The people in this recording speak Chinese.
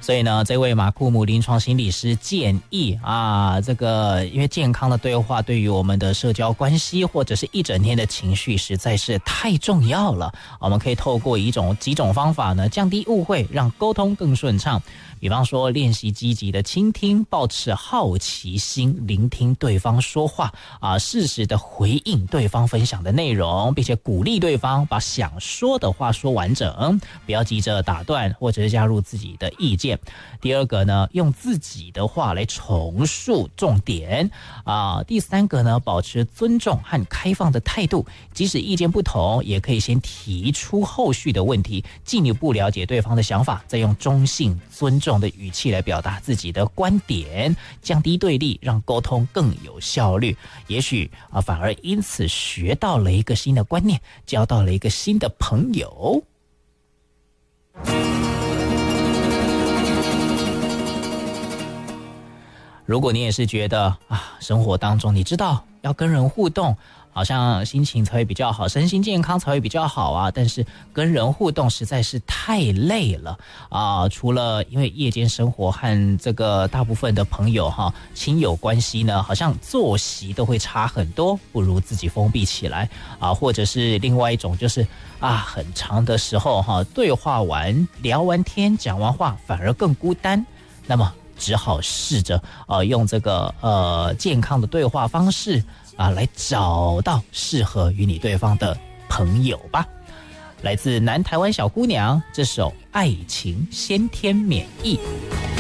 所以呢，这位马库姆临床心理师建议啊，这个因为健康的对话对于我们的社交关系或者是一整天的情绪实在是太重要了。我们可以透过几种方法呢，降低误会，让沟通更顺畅。比方说，练习积极的倾听，抱持好奇心，聆听对方说话啊，适时的回应对方分享的内容，并且鼓励对方把想说的话说完整，不要急着打断或者是加入自己的意见。第二个呢，用自己的话来重述重点啊。第三个呢，保持尊重和开放的态度，即使意见不同，也可以先提出后续的问题，进一步了解对方的想法，再用中性尊重的语气来表达自己的观点，降低对立，让沟通更有效率。也许反而因此学到了一个新的观念，交到了一个新的朋友。如果你也是觉得生活当中你知道要跟人互动，好像心情才会比较好，身心健康才会比较好啊，但是跟人互动实在是太累了啊！除了因为夜间生活和这个大部分的朋友亲友关系呢，好像作息都会差很多，不如自己封闭起来啊，或者是另外一种就是很长的时候对话完聊完天讲完话反而更孤单，那么只好试着用这个健康的对话方式来找到适合与你对方的朋友吧。来自南台湾小姑娘这首《爱情先天免疫》。